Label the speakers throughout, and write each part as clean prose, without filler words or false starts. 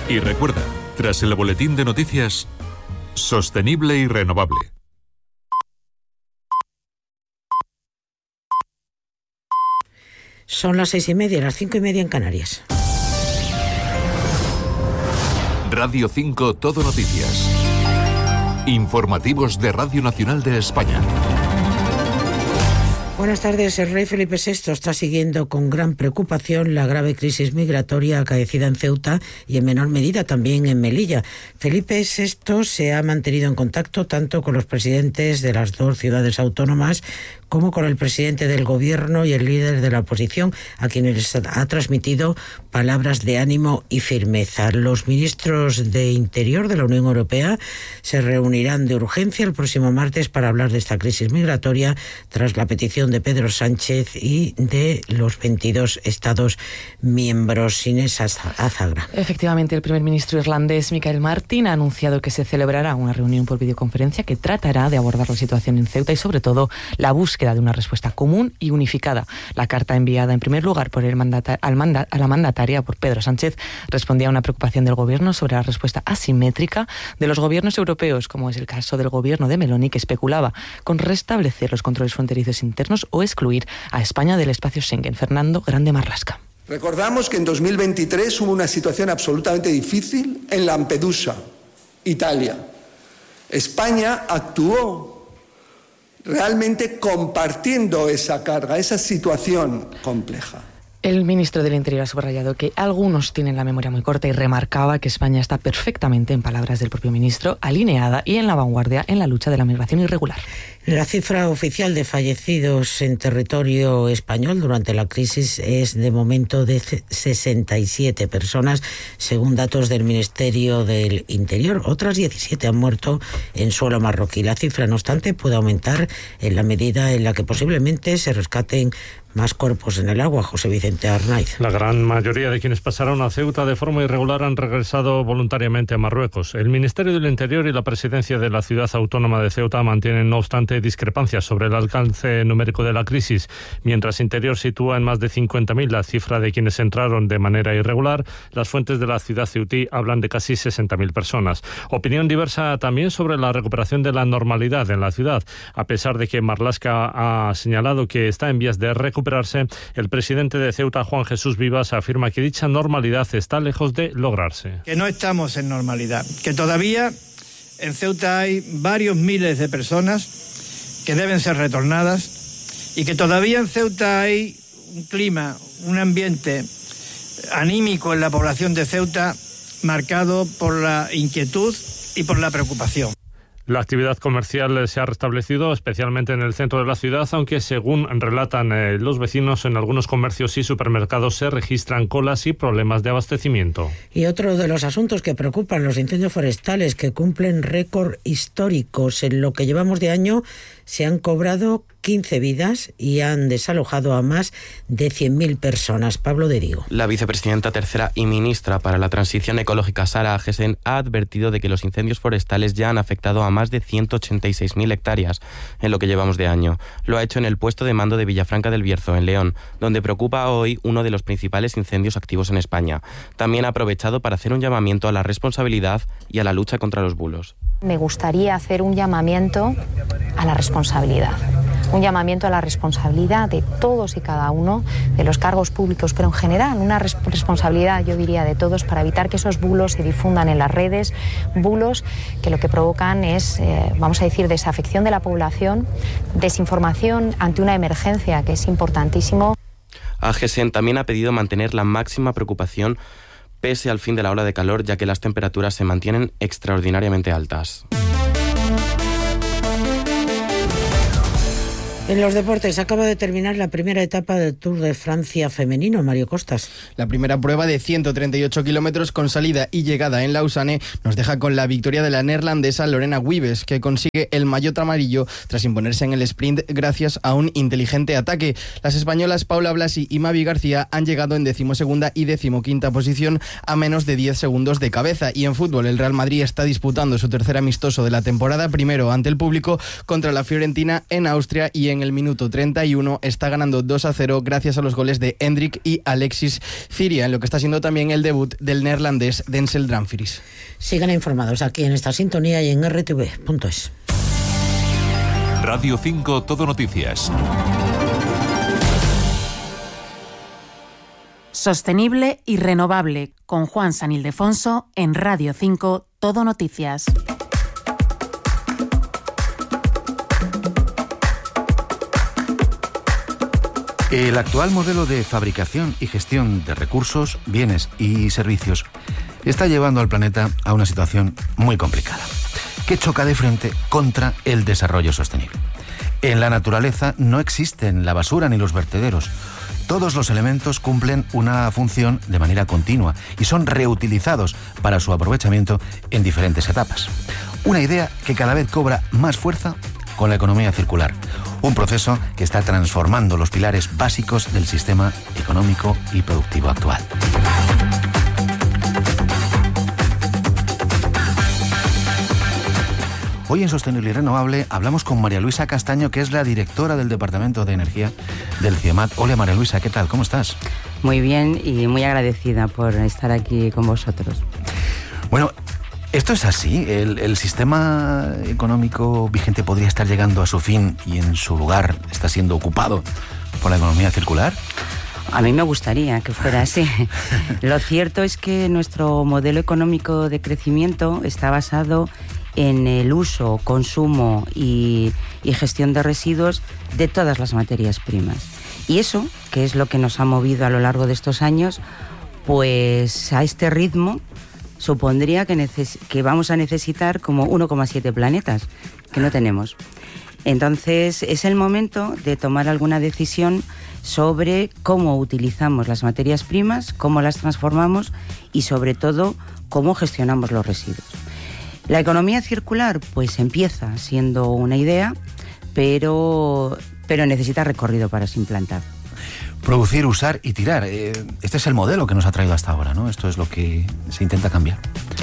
Speaker 1: Y recuerda, tras el boletín de noticias, sostenible y renovable.
Speaker 2: Son las 6:30, las 5:30 en Canarias.
Speaker 1: Radio 5 Todo Noticias. Informativos de Radio Nacional de España.
Speaker 2: Buenas tardes. El rey Felipe VI está siguiendo con gran preocupación la grave crisis migratoria acaecida en Ceuta y en menor medida también en Melilla. Felipe VI se ha mantenido en contacto tanto con los presidentes de las dos ciudades autónomas como con el presidente del gobierno y el líder de la oposición, a quienes ha transmitido palabras de ánimo y firmeza. Los ministros de Interior de la Unión Europea se reunirán de urgencia el próximo martes para hablar de esta crisis migratoria tras la petición de Pedro Sánchez y de los 22 Estados miembros. Inés Azagra.
Speaker 3: Efectivamente, el primer ministro irlandés Michael Martin ha anunciado que se celebrará una reunión por videoconferencia que tratará de abordar la situación en Ceuta y sobre todo la búsqueda de una respuesta común y unificada. La carta enviada en primer lugar por a la mandataria, por Pedro Sánchez, respondía a una preocupación del gobierno sobre la respuesta asimétrica de los gobiernos europeos, como es el caso del gobierno de Meloni, que especulaba con restablecer los controles fronterizos internos o excluir a España del espacio Schengen. Fernando Grande Marlasca.
Speaker 4: Recordamos que en 2023 hubo una situación absolutamente difícil en Lampedusa, Italia. España actuó realmente compartiendo esa carga, esa situación compleja.
Speaker 3: El ministro del Interior ha subrayado que algunos tienen la memoria muy corta y remarcaba que España está perfectamente, en palabras del propio ministro, alineada y en la vanguardia en la lucha de la migración irregular.
Speaker 2: La cifra oficial de fallecidos en territorio español durante la crisis es de momento de 67 personas, según datos del Ministerio del Interior. Otras 17 han muerto en suelo marroquí. La cifra, no obstante, puede aumentar en la medida en la que posiblemente se rescaten más cuerpos en el agua. José Vicente Arnaiz.
Speaker 5: La gran mayoría de quienes pasaron a Ceuta de forma irregular han regresado voluntariamente a Marruecos. El Ministerio del Interior y la presidencia de la ciudad autónoma de Ceuta mantienen, no obstante, discrepancias sobre el alcance numérico de la crisis. Mientras Interior sitúa en más de 50.000 la cifra de quienes entraron de manera irregular, las fuentes de la ciudad ceutí hablan de casi 60.000 personas. Opinión diversa también sobre la recuperación de la normalidad en la ciudad. A pesar de que Marlaska ha señalado que está en vías de recuperarse, el presidente de Ceuta, Juan Jesús Vivas, afirma que dicha normalidad está lejos de lograrse.
Speaker 6: Que no estamos en normalidad, que todavía en Ceuta hay varios miles de personas que deben ser retornadas y que todavía en Ceuta hay un clima, un ambiente anímico en la población de Ceuta marcado por la inquietud y por la preocupación.
Speaker 5: La actividad comercial se ha restablecido, especialmente en el centro de la ciudad, aunque según relatan los vecinos, en algunos comercios y supermercados se registran colas y problemas de abastecimiento.
Speaker 2: Y otro de los asuntos que preocupan, los incendios forestales, que cumplen récord históricos. En lo que llevamos de año se han cobrado 15 vidas y han desalojado a más de 100.000 personas. Pablo de Digo.
Speaker 7: La vicepresidenta tercera y ministra para la Transición Ecológica, Sara Agesen, ha advertido de que los incendios forestales ya han afectado a más de 186.000 hectáreas en lo que llevamos de año. Lo ha hecho en el puesto de mando de Villafranca del Bierzo, en León, donde preocupa hoy uno de los principales incendios activos en España. También ha aprovechado para hacer un llamamiento a la responsabilidad y a la lucha contra los bulos.
Speaker 8: Me gustaría hacer un llamamiento a la responsabilidad. Un llamamiento a la responsabilidad de todos y cada uno de los cargos públicos, pero en general una responsabilidad, yo diría, de todos para evitar que esos bulos se difundan en las redes, bulos que lo que provocan es, vamos a decir, desafección de la población, desinformación ante una emergencia que es importantísimo.
Speaker 7: Agesen también ha pedido mantener la máxima preocupación pese al fin de la ola de calor, ya que las temperaturas se mantienen extraordinariamente altas.
Speaker 2: En los deportes, acaba de terminar la primera etapa del Tour de Francia femenino. Mario Costas.
Speaker 9: La primera prueba de 138 kilómetros con salida y llegada en Lausanne nos deja con la victoria de la neerlandesa Lorena Wiebes, que consigue el maillot amarillo tras imponerse en el sprint gracias a un inteligente ataque. Las españolas Paula Blasi y Mavi García han llegado en 12ª y 15ª posición a menos de 10 segundos de cabeza. Y en fútbol, el Real Madrid está disputando su tercer amistoso de la temporada, primero ante el público contra la Fiorentina en Austria y en el minuto 31 está ganando 2-0 gracias a los goles de Hendrik y Alexis Ciria, en lo que está siendo también el debut del neerlandés Denzel Dumfries.
Speaker 2: Sigan informados aquí en esta sintonía y en rtv.es.
Speaker 1: Radio 5 Todo Noticias.
Speaker 10: Sostenible y renovable, con Juan San Ildefonso en Radio 5 Todo Noticias.
Speaker 11: El actual modelo de fabricación y gestión de recursos, bienes y servicios está llevando al planeta a una situación muy complicada, que choca de frente contra el desarrollo sostenible. En la naturaleza no existen la basura ni los vertederos. Todos los elementos cumplen una función de manera continua y son reutilizados para su aprovechamiento en diferentes etapas. Una idea que cada vez cobra más fuerza con la economía circular, un proceso que está transformando los pilares básicos del sistema económico y productivo actual. Hoy en Sostenible y Renovable hablamos con María Luisa Castaño, que es la directora del Departamento de Energía del CIEMAT. Hola María Luisa, ¿qué tal? ¿Cómo estás?
Speaker 12: Muy bien y muy agradecida por estar aquí con vosotros.
Speaker 11: Bueno, ¿esto es así? ¿El sistema económico vigente podría estar llegando a su fin y en su lugar está siendo ocupado por la economía circular?
Speaker 12: A mí me gustaría que fuera así. Lo cierto es que nuestro modelo económico de crecimiento está basado en el uso, consumo y gestión de residuos de todas las materias primas. Y eso, que es lo que nos ha movido a lo largo de estos años, pues a este ritmo supondría que vamos a necesitar como 1,7 planetas, que no tenemos. Entonces es el momento de tomar alguna decisión sobre cómo utilizamos las materias primas, cómo las transformamos y sobre todo cómo gestionamos los residuos. La economía circular pues empieza siendo una idea, pero necesita recorrido para se implantar.
Speaker 11: Producir, usar y tirar. Este es el modelo que nos ha traído hasta ahora, ¿no? Esto es lo que se intenta cambiar.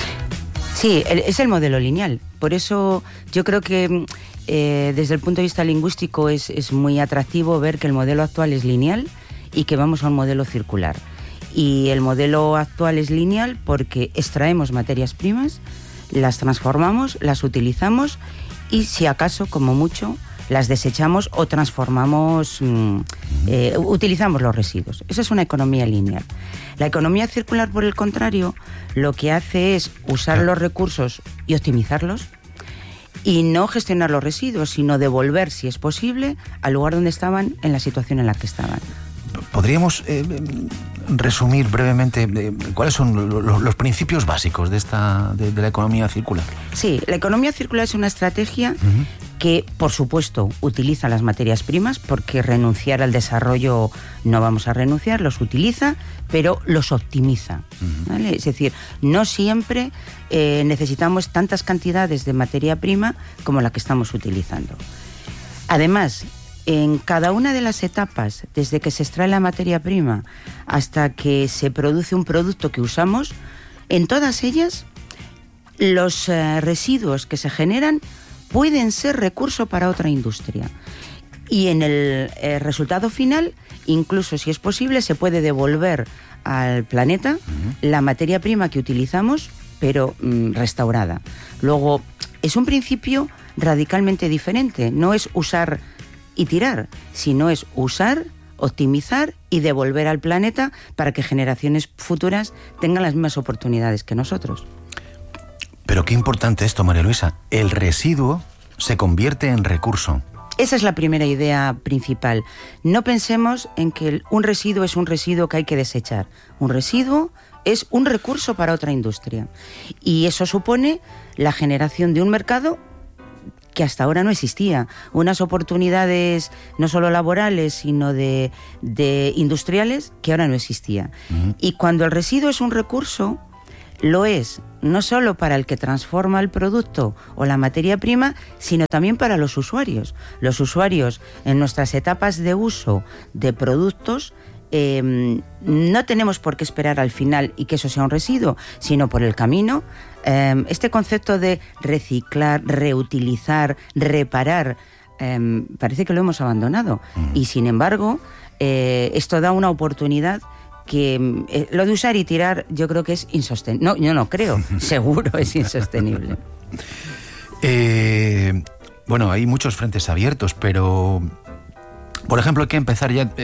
Speaker 12: Sí, es el modelo lineal. Por eso yo creo que desde el punto de vista lingüístico es muy atractivo ver que el modelo actual es lineal y que vamos a un modelo circular. Y el modelo actual es lineal porque extraemos materias primas, las transformamos, las utilizamos y si acaso, como mucho, las desechamos o transformamos, utilizamos los residuos. Esa es una economía lineal. La economía circular, por el contrario, lo que hace es usar los recursos y optimizarlos y no gestionar los residuos, sino devolver, si es posible, al lugar donde estaban, en la situación en la que estaban.
Speaker 11: ¿Podríamos resumir brevemente cuáles son los principios básicos de la economía circular?
Speaker 12: Sí, la economía circular es una estrategia que, por supuesto, utiliza las materias primas, porque renunciar al desarrollo no vamos a renunciar, los utiliza, pero los optimiza, ¿vale? Es decir, no siempre necesitamos tantas cantidades de materia prima como la que estamos utilizando. Además, en cada una de las etapas, desde que se extrae la materia prima hasta que se produce un producto que usamos, en todas ellas los residuos que se generan pueden ser recurso para otra industria. Y en el resultado final, incluso si es posible, se puede devolver al planeta la materia prima que utilizamos, pero restaurada. Luego, es un principio radicalmente diferente. No es usar y tirar, sino es usar, optimizar y devolver al planeta para que generaciones futuras tengan las mismas oportunidades que nosotros.
Speaker 11: Pero qué importante esto, María Luisa. El residuo se convierte en recurso.
Speaker 12: Esa es la primera idea principal. No pensemos en que un residuo es un residuo que hay que desechar. Un residuo es un recurso para otra industria. Y eso supone la generación de un mercado que hasta ahora no existía, unas oportunidades no solo laborales, sino de industriales que ahora no existía. Y cuando el residuo es un recurso, lo es no solo para el que transforma el producto o la materia prima, sino también para los usuarios. Los usuarios, en nuestras etapas de uso de productos, no tenemos por qué esperar al final y que eso sea un residuo, sino por el camino. Este concepto de reciclar, reutilizar, reparar, parece que lo hemos abandonado. Y sin embargo, esto da una oportunidad que lo de usar y tirar yo creo que es insostenible. No, yo no creo, seguro es insostenible.
Speaker 11: Bueno, hay muchos frentes abiertos, pero por ejemplo hay que empezar ya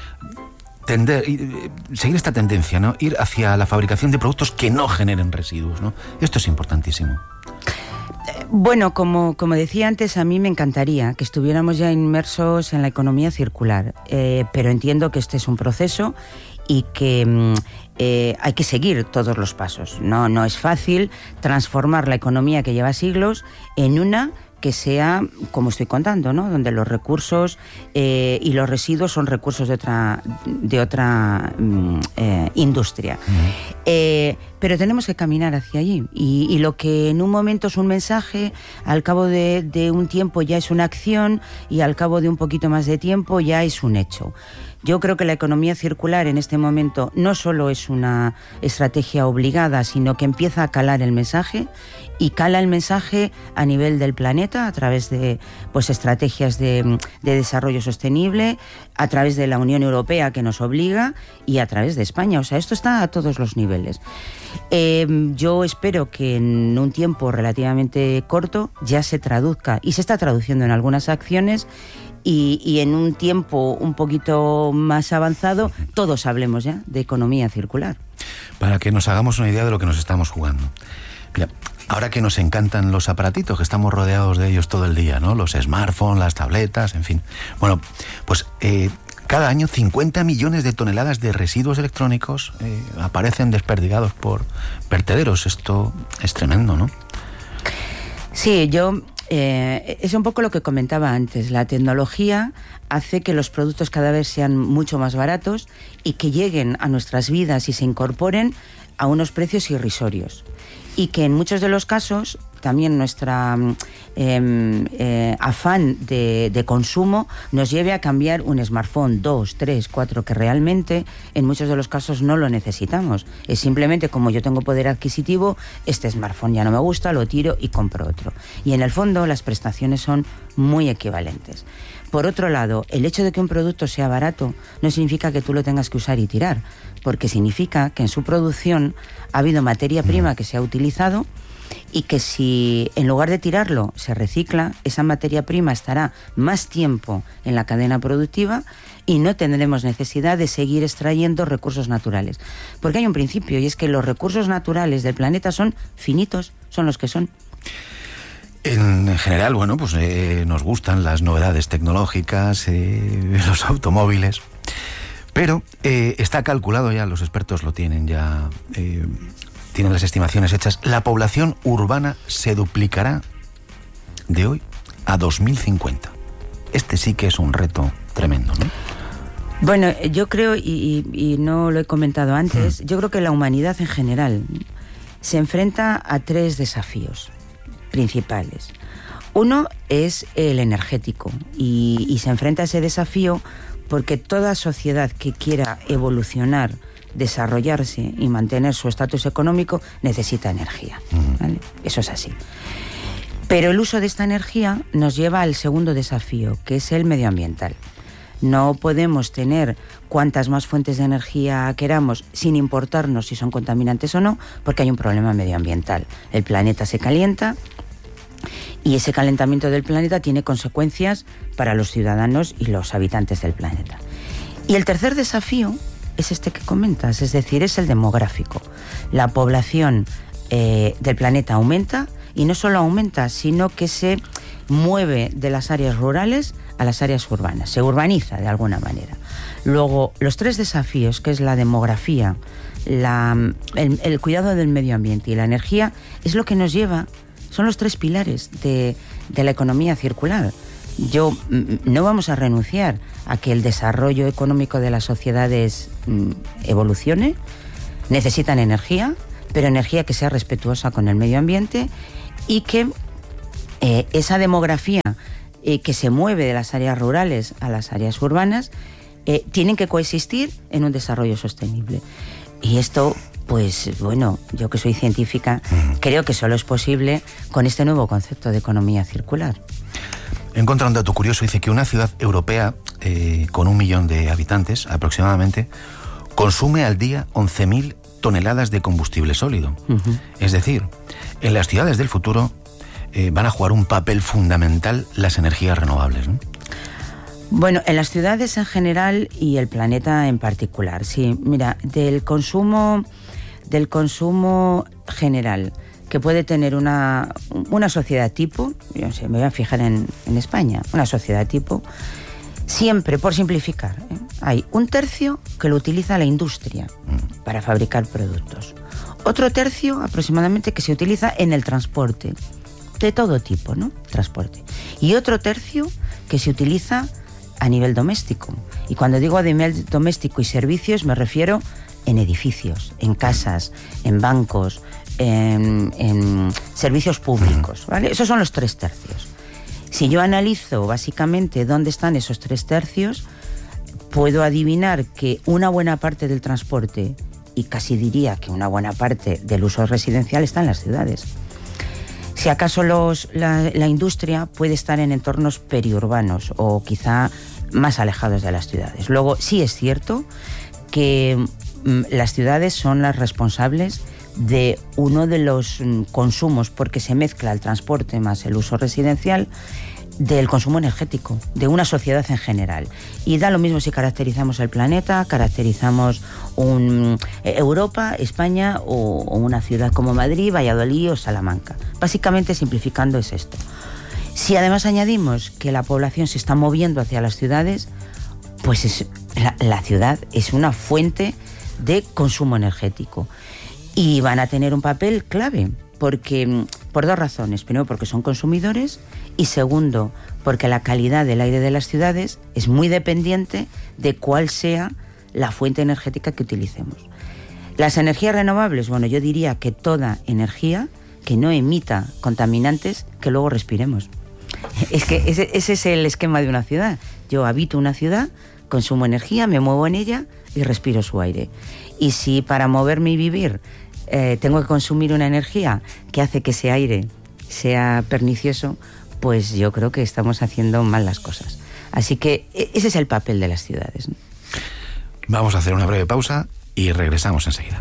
Speaker 11: seguir esta tendencia, ¿no? Ir hacia la fabricación de productos que no generen residuos, ¿no? Esto es importantísimo.
Speaker 12: Bueno, como decía antes, a mí me encantaría que estuviéramos ya inmersos en la economía circular, pero entiendo que este es un proceso y que hay que seguir todos los pasos. No es fácil transformar la economía que lleva siglos en una que sea, como estoy contando, ¿no? Donde los recursos y los residuos son recursos de otra industria. Pero tenemos que caminar hacia allí. Y lo que en un momento es un mensaje, al cabo de un tiempo ya es una acción y al cabo de un poquito más de tiempo ya es un hecho. Yo creo que la economía circular en este momento no solo es una estrategia obligada, sino que empieza a calar el mensaje y cala el mensaje a nivel del planeta a través de estrategias de desarrollo sostenible, a través de la Unión Europea que nos obliga y a través de España. O sea, esto está a todos los niveles. Yo espero que en un tiempo relativamente corto ya se traduzca, y se está traduciendo en algunas acciones, y en un tiempo un poquito más avanzado todos hablemos ya de economía circular.
Speaker 11: Para que nos hagamos una idea de lo que nos estamos jugando. Mira, ahora que nos encantan los aparatitos, que estamos rodeados de ellos todo el día, ¿no? Los smartphones, las tabletas, en fin. Bueno, pues cada año 50 millones de toneladas de residuos electrónicos aparecen desperdigados por vertederos. Esto es tremendo, ¿no?
Speaker 12: Sí, es un poco lo que comentaba antes. La tecnología hace que los productos cada vez sean mucho más baratos y que lleguen a nuestras vidas y se incorporen a unos precios irrisorios. Y que en muchos de los casos también nuestra afán de consumo nos lleve a cambiar un smartphone 2, 3, 4, que realmente en muchos de los casos no lo necesitamos. Es simplemente como yo tengo poder adquisitivo, este smartphone ya no me gusta, lo tiro y compro otro. Y en el fondo las prestaciones son muy equivalentes. Por otro lado, el hecho de que un producto sea barato no significa que tú lo tengas que usar y tirar, porque significa que en su producción ha habido materia prima que se ha utilizado y que si en lugar de tirarlo se recicla, esa materia prima estará más tiempo en la cadena productiva y no tendremos necesidad de seguir extrayendo recursos naturales. Porque hay un principio, y es que los recursos naturales del planeta son finitos, son los que son.
Speaker 11: En general, bueno, pues nos gustan las novedades tecnológicas, los automóviles, pero está calculado ya, los expertos lo tienen ya, tienen las estimaciones hechas, la población urbana se duplicará de hoy a 2050. Este sí que es un reto tremendo, ¿no?
Speaker 12: Bueno, yo creo, y no lo he comentado antes, yo creo que la humanidad en general se enfrenta a 3 desafíos principales. Uno es el energético y se enfrenta a ese desafío porque toda sociedad que quiera evolucionar, desarrollarse y mantener su estatus económico necesita energía, ¿vale? Eso es así. Pero el uso de esta energía nos lleva al segundo desafío, que es el medioambiental. No podemos tener cuantas más fuentes de energía queramos sin importarnos si son contaminantes o no, porque hay un problema medioambiental. El planeta se calienta y ese calentamiento del planeta tiene consecuencias para los ciudadanos y los habitantes del planeta. Y el tercer desafío es este que comentas, es decir, es el demográfico. La población del planeta aumenta, y no solo aumenta, sino que se mueve de las áreas rurales a las áreas urbanas, se urbaniza de alguna manera. Luego, los 3 desafíos, que es la demografía, el cuidado del medio ambiente y la energía, es lo que nos lleva, son los 3 pilares de la economía circular. No vamos a renunciar a que el desarrollo económico de las sociedades evolucione. Necesitan energía, pero energía que sea respetuosa con el medio ambiente, y que esa demografía que se mueve de las áreas rurales a las áreas urbanas tienen que coexistir en un desarrollo sostenible. Y esto, pues bueno, yo que soy científica, creo que solo es posible con este nuevo concepto de economía circular.
Speaker 11: he encontrado un dato curioso. Dice que una ciudad europea con 1 millón de habitantes aproximadamente consume al día 11.000 toneladas de combustible sólido. Es decir, en las ciudades del futuro van a jugar un papel fundamental las energías renovables, ¿no?
Speaker 12: Bueno, en las ciudades en general y el planeta en particular, sí. Mira, del consumo general que puede tener una sociedad tipo, yo no sé, me voy a fijar en España, una sociedad tipo, siempre, por simplificar, hay 1/3 que lo utiliza la industria para fabricar productos. Otro 1/3 aproximadamente que se utiliza en el transporte, de todo tipo, ¿no? Transporte. Y otro 1/3 que se utiliza a nivel doméstico. Y cuando digo a nivel doméstico y servicios me refiero en edificios, en casas, en bancos, en servicios públicos, ¿vale? Esos son los 3/3. Si yo analizo básicamente dónde están esos 3/3, puedo adivinar que una buena parte del transporte, y casi diría que una buena parte del uso residencial, está en las ciudades. Si acaso la industria puede estar en entornos periurbanos o quizá más alejados de las ciudades. Luego, sí es cierto que las ciudades son las responsables de uno de los consumos, porque se mezcla el transporte más el uso residencial, del consumo energético de una sociedad en general. Y da lo mismo si caracterizamos el planeta, caracterizamos Europa, España o una ciudad como Madrid, Valladolid o Salamanca. Básicamente, simplificando, es esto. Si además añadimos que la población se está moviendo hacia las ciudades, pues la ciudad es una fuente de consumo energético. Y van a tener un papel clave, porque por 2 razones. Primero, porque son consumidores, y segundo, porque la calidad del aire de las ciudades es muy dependiente de cuál sea la fuente energética que utilicemos. Las energías renovables, bueno, yo diría que toda energía que no emita contaminantes que luego respiremos. Es que ese es el esquema de una ciudad. Yo habito una ciudad, consumo energía, me muevo en ella y respiro su aire. Y si para moverme y vivir tengo que consumir una energía que hace que ese aire sea pernicioso, pues yo creo que estamos haciendo mal las cosas. Así que ese es el papel de las ciudades, ¿no?
Speaker 11: Vamos a hacer una breve pausa y regresamos enseguida.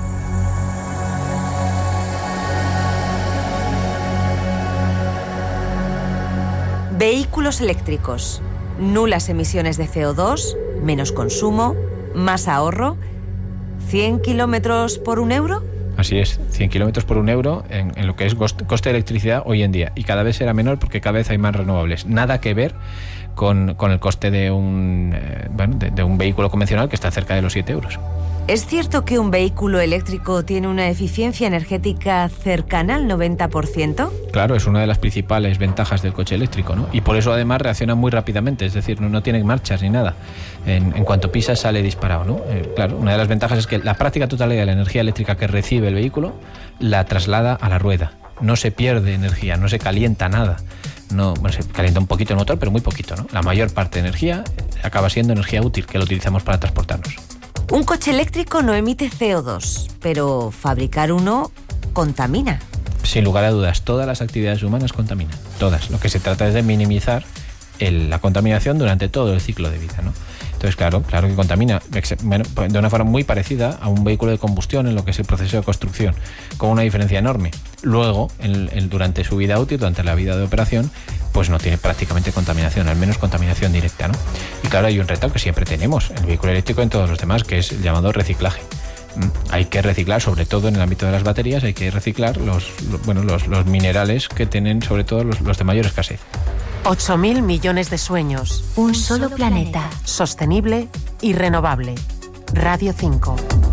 Speaker 13: Vehículos eléctricos, nulas emisiones de CO2, menos consumo, más ahorro. ¿100 kilómetros por €1?
Speaker 14: Así es, 100 kilómetros por €1 en lo que es coste de electricidad hoy en día. Y cada vez será menor porque cada vez hay más renovables. Nada que ver con el coste de un vehículo convencional, que está cerca de los €7.
Speaker 13: ¿Es cierto que un vehículo eléctrico tiene una eficiencia energética cercana al 90%?
Speaker 14: Claro, es una de las principales ventajas del coche eléctrico, ¿no? Y por eso además reacciona muy rápidamente, es decir, no tiene marchas ni nada. En cuanto pisas sale disparado, ¿no? Claro, una de las ventajas es que la práctica totalidad de la energía eléctrica que recibe el vehículo la traslada a la rueda. No se pierde energía, no se calienta nada. No, bueno, se calienta un poquito el motor, pero muy poquito, ¿no? La mayor parte de energía acaba siendo energía útil, que lo utilizamos para transportarnos.
Speaker 13: Un coche eléctrico no emite CO2, pero fabricar uno contamina.
Speaker 14: Sin lugar a dudas, todas las actividades humanas contaminan, todas. Lo que se trata es de minimizar la contaminación durante todo el ciclo de vida, ¿no? Entonces, claro que contamina, de una forma muy parecida a un vehículo de combustión en lo que es el proceso de construcción, con una diferencia enorme. Luego, durante su vida útil, durante la vida de operación, pues no tiene prácticamente contaminación, al menos contaminación directa, ¿no? Y claro, hay un reto que siempre tenemos, el vehículo eléctrico en todos los demás, que es el llamado reciclaje. Hay que reciclar, sobre todo en el ámbito de las baterías, hay que reciclar los minerales que tienen, sobre todo los de mayor escasez.
Speaker 10: 8.000 millones de sueños.
Speaker 13: Un solo planeta.
Speaker 10: Sostenible y renovable. Radio 5.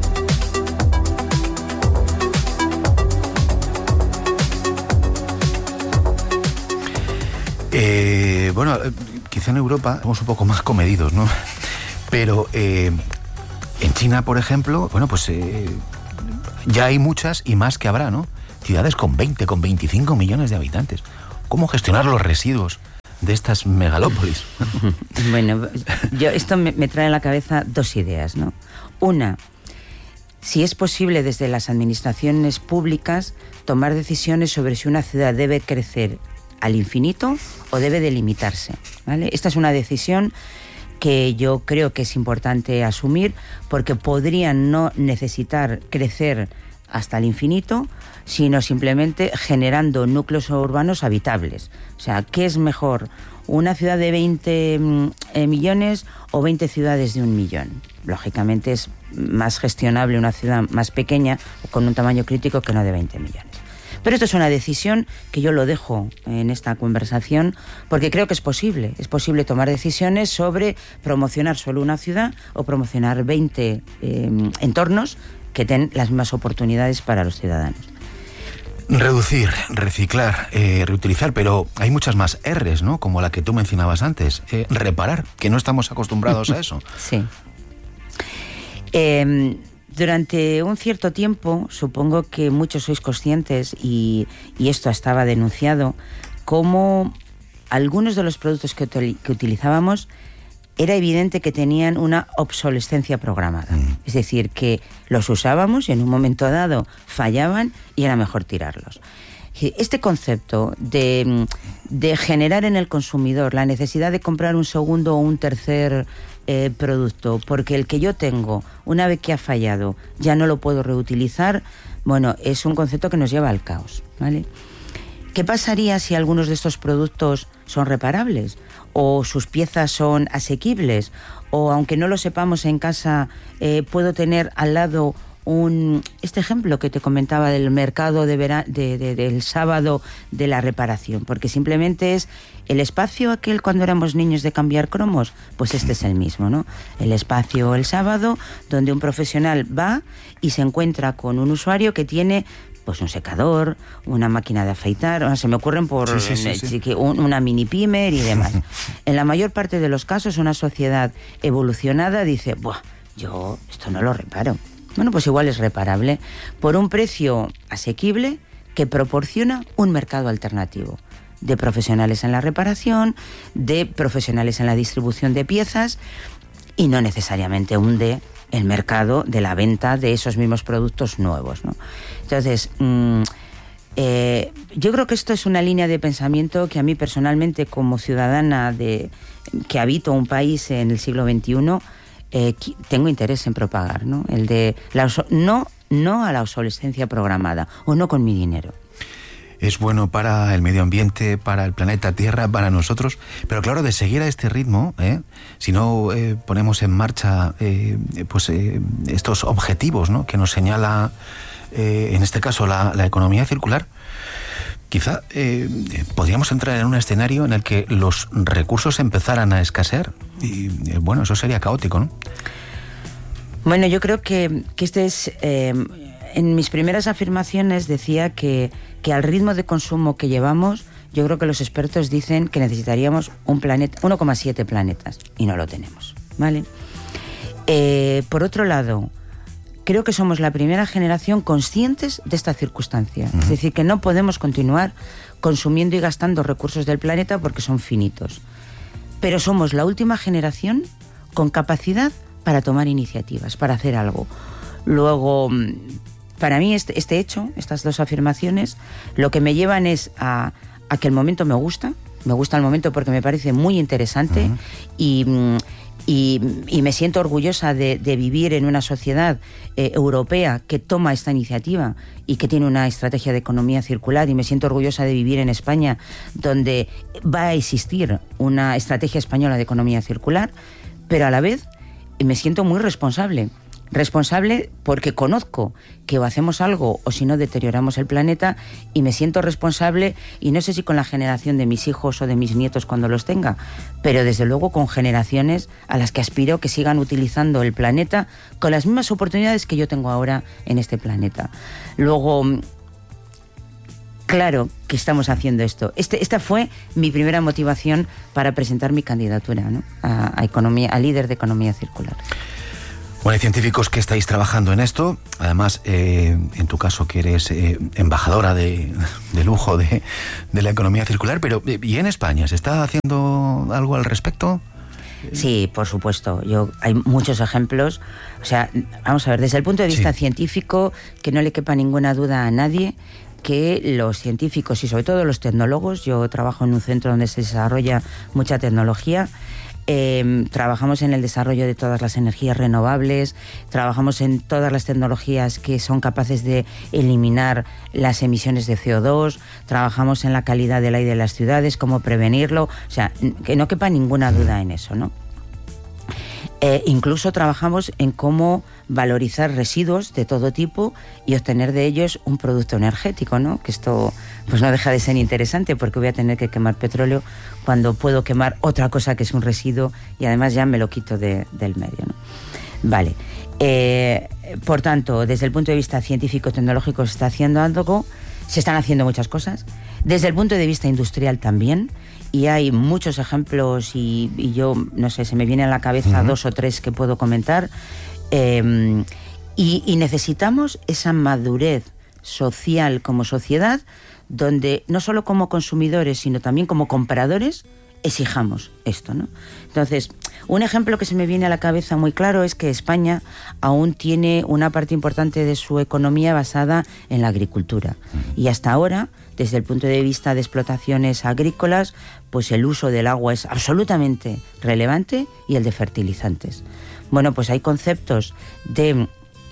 Speaker 11: Quizá en Europa somos un poco más comedidos, ¿no? Pero en China, por ejemplo, ya hay muchas y más que habrá, ¿no? Ciudades con 20, con 25 millones de habitantes. ¿Cómo gestionar los residuos de estas megalópolis?
Speaker 12: Bueno, esto me trae a la cabeza 2 ideas, ¿no? Una, si es posible desde las administraciones públicas tomar decisiones sobre si una ciudad debe crecer al infinito o debe de limitarse, ¿vale? Esta es una decisión que yo creo que es importante asumir, porque podrían no necesitar crecer hasta el infinito, sino simplemente generando núcleos urbanos habitables. O sea, ¿qué es mejor? ¿Una ciudad de 20 millones o 20 ciudades de 1 millón? Lógicamente es más gestionable una ciudad más pequeña o con un tamaño crítico que no de 20 millones. Pero esto es una decisión que yo lo dejo en esta conversación porque creo que es posible tomar decisiones sobre promocionar solo una ciudad o promocionar 20 entornos que den las mismas oportunidades para los ciudadanos.
Speaker 11: Reducir, reciclar, reutilizar, pero hay muchas más R's, ¿no? Como la que tú mencionabas antes. Reparar, que no estamos acostumbrados a eso.
Speaker 12: Sí. Durante un cierto tiempo, supongo que muchos sois conscientes, y esto estaba denunciado, como algunos de los productos que utilizábamos era evidente que tenían una obsolescencia programada. Es decir, que los usábamos y en un momento dado fallaban y era mejor tirarlos. Este concepto de generar en el consumidor la necesidad de comprar un segundo o un tercer producto, porque el que yo tengo, una vez que ha fallado, ya no lo puedo reutilizar, bueno, es un concepto que nos lleva al caos, ¿vale? ¿Qué pasaría si algunos de estos productos son reparables? ¿O sus piezas son asequibles? ¿O aunque no lo sepamos en casa, puedo tener al lado este ejemplo que te comentaba del mercado del sábado de la reparación? Porque simplemente es el espacio aquel cuando éramos niños de cambiar cromos, pues este es el mismo, ¿no? El espacio el sábado donde un profesional va y se encuentra con un usuario que tiene pues un secador, una máquina de afeitar, o sea, se me ocurren una mini pimer y demás. En la mayor parte de los casos, una sociedad evolucionada dice, buah, yo esto no lo reparo. Bueno, pues igual es reparable por un precio asequible que proporciona un mercado alternativo de profesionales en la reparación, de profesionales en la distribución de piezas, y no necesariamente hunde el mercado de la venta de esos mismos productos nuevos, ¿no? Entonces, yo creo que esto es una línea de pensamiento que a mí personalmente, como ciudadana que habito un país en el siglo XXI, tengo interés en propagar, ¿no? El de no a la obsolescencia programada, o no con mi dinero.
Speaker 11: Es bueno para el medio ambiente, para el planeta Tierra, para nosotros, pero claro, de seguir a este ritmo, si no ponemos en marcha estos objetivos, ¿no?, que nos señala en este caso la economía circular, quizá podríamos entrar en un escenario en el que los recursos empezaran a escasear y bueno, eso sería caótico, ¿no?
Speaker 12: Bueno, yo creo que este es... en mis primeras afirmaciones decía que al ritmo de consumo que llevamos, yo creo que los expertos dicen que necesitaríamos 1,7 planetas, y no lo tenemos, ¿vale? Por otro lado, creo que somos la primera generación conscientes de esta circunstancia. Es decir, que no podemos continuar consumiendo y gastando recursos del planeta porque son finitos. Pero somos la última generación con capacidad para tomar iniciativas, para hacer algo. Luego, para mí este hecho, estas dos afirmaciones, lo que me llevan es a que el momento me gusta el momento porque me parece muy interesante, y me siento orgullosa de vivir en una sociedad europea que toma esta iniciativa y que tiene una estrategia de economía circular, y me siento orgullosa de vivir en España, donde va a existir una estrategia española de economía circular, pero a la vez me siento muy responsable porque conozco que o hacemos algo o si no deterioramos el planeta, y me siento responsable, y no sé si con la generación de mis hijos o de mis nietos cuando los tenga, pero desde luego con generaciones a las que aspiro que sigan utilizando el planeta con las mismas oportunidades que yo tengo ahora en este planeta. Luego, claro que estamos haciendo esto. Esta fue mi primera motivación para presentar mi candidatura, ¿no?, a líder de economía circular.
Speaker 11: Bueno, hay científicos que estáis trabajando en esto, además, en tu caso que eres embajadora de lujo de la economía circular, pero ¿y en España se está haciendo algo al respecto?
Speaker 12: Sí, por supuesto. Hay muchos ejemplos. O sea, vamos a ver, desde el punto de vista científico, que no le quepa ninguna duda a nadie, que los científicos y sobre todo los tecnólogos, yo trabajo en un centro donde se desarrolla mucha tecnología, trabajamos en el desarrollo de todas las energías renovables, trabajamos en todas las tecnologías que son capaces de eliminar las emisiones de CO2, trabajamos en la calidad del aire de las ciudades, cómo prevenirlo, o sea, que no quepa ninguna duda en eso, ¿no? Incluso trabajamos en cómo valorizar residuos de todo tipo y obtener de ellos un producto energético, ¿no? Que esto pues no deja de ser interesante, porque voy a tener que quemar petróleo cuando puedo quemar otra cosa que es un residuo y además ya me lo quito del medio, ¿no? Vale. Por tanto, desde el punto de vista científico-tecnológico se está haciendo algo, se están haciendo muchas cosas. Desde el punto de vista industrial también, y hay muchos ejemplos y yo, no sé, se me vienen a la cabeza 2 o 3 que puedo comentar. Y necesitamos esa madurez social como sociedad, donde no solo como consumidores, sino también como compradores, exijamos esto, ¿no? Entonces, un ejemplo que se me viene a la cabeza muy claro es que España aún tiene una parte importante de su economía basada en la agricultura. Y hasta ahora, desde el punto de vista de explotaciones agrícolas, pues el uso del agua es absolutamente relevante, y el de fertilizantes. Bueno, pues hay conceptos de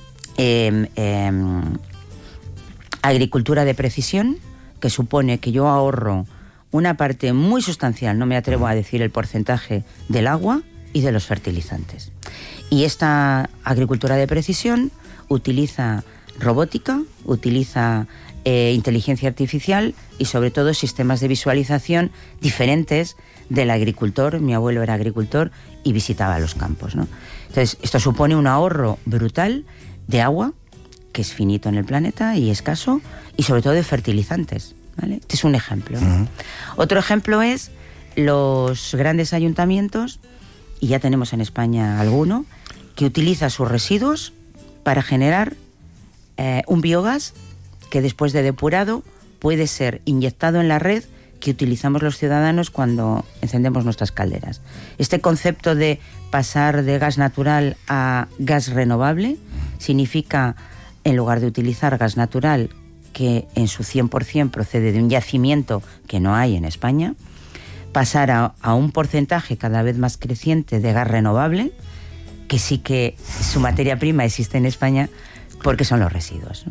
Speaker 12: agricultura de precisión, que supone que yo ahorro una parte muy sustancial, no me atrevo a decir el porcentaje, del agua y de los fertilizantes. Y esta agricultura de precisión utiliza robótica, utiliza inteligencia artificial y sobre todo sistemas de visualización diferentes del agricultor. Mi abuelo era agricultor y visitaba los campos, ¿no? Entonces, esto supone un ahorro brutal de agua, que es finito en el planeta y escaso, y sobre todo de fertilizantes, ¿vale? Este es un ejemplo, ¿no? Otro ejemplo es los grandes ayuntamientos, y ya tenemos en España alguno, que utiliza sus residuos para generar un biogás que después de depurado puede ser inyectado en la red que utilizamos los ciudadanos cuando encendemos nuestras calderas. Este concepto de pasar de gas natural a gas renovable significa, en lugar de utilizar gas natural, que en su 100% procede de un yacimiento que no hay en España, pasar a un porcentaje cada vez más creciente de gas renovable, que sí que su materia prima existe en España, porque son los residuos, ¿no?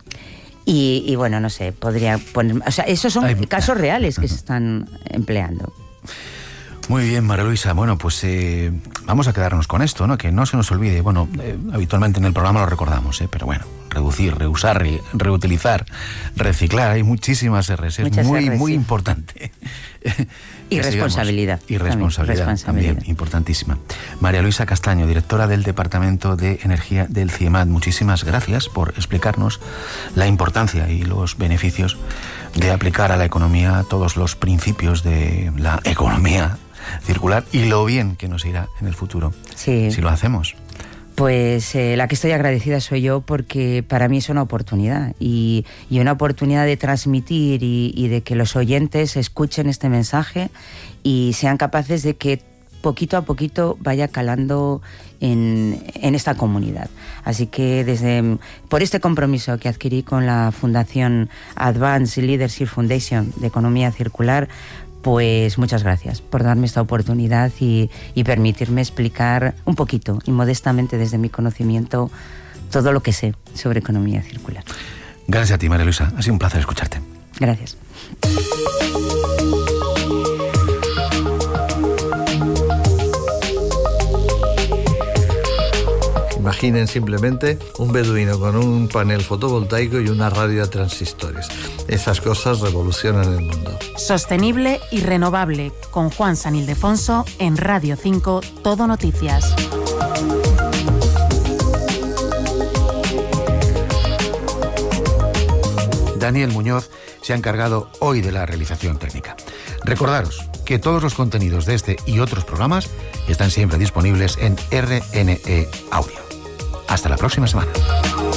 Speaker 12: Y bueno, no sé, podría poner... O sea, esos son casos reales que se están empleando.
Speaker 11: Muy bien, María Luisa. Bueno, pues vamos a quedarnos con esto, ¿no? Que no se nos olvide. Bueno, habitualmente en el programa lo recordamos, pero bueno, reducir, reusar, reutilizar, reciclar. Hay muchísimas R's. Es muy importante.
Speaker 12: Y responsabilidad.
Speaker 11: Y responsabilidad también, importantísima. María Luisa Castaño, directora del Departamento de Energía del CIEMAT. Muchísimas gracias por explicarnos la importancia y los beneficios de aplicar a la economía todos los principios de la economía circular y lo bien que nos irá en el futuro si lo hacemos.
Speaker 12: Pues la que estoy agradecida soy yo, porque para mí es una oportunidad y una oportunidad de transmitir y de que los oyentes escuchen este mensaje y sean capaces de que poquito a poquito vaya calando en esta comunidad. Así que por este compromiso que adquirí con la Fundación Advanced Leadership Foundation de Economía Circular, pues muchas gracias por darme esta oportunidad y permitirme explicar un poquito y modestamente desde mi conocimiento todo lo que sé sobre economía circular.
Speaker 11: Gracias a ti, María Luisa. Ha sido un placer escucharte.
Speaker 12: Gracias.
Speaker 15: Imaginen simplemente un beduino con un panel fotovoltaico y una radio a transistores. Esas cosas revolucionan el mundo.
Speaker 10: Sostenible y renovable, con Juan San Ildefonso en Radio 5, Todo Noticias.
Speaker 11: Daniel Muñoz se ha encargado hoy de la realización técnica. Recordaros que todos los contenidos de este y otros programas están siempre disponibles en RNE Audio. Hasta la próxima semana.